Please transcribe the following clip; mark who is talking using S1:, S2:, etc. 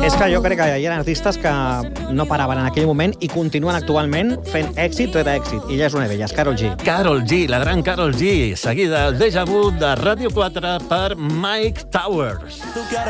S1: És que jo crec que hi ha artistes que no paraven en aquell moment i continuen actualment fent èxit rere èxit. I ja és una d'elles, Karol G.
S2: Karol G, la gran Karol G. Seguida el Déjà Vu de Ràdio 4 per Mike Towers.